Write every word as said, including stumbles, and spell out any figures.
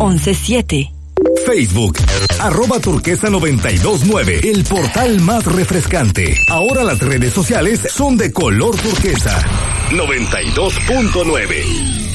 once siete. Facebook, arroba turquesa noventa y dos nueve, el portal más refrescante. Ahora las redes sociales son de color turquesa. noventa y dos punto nueve.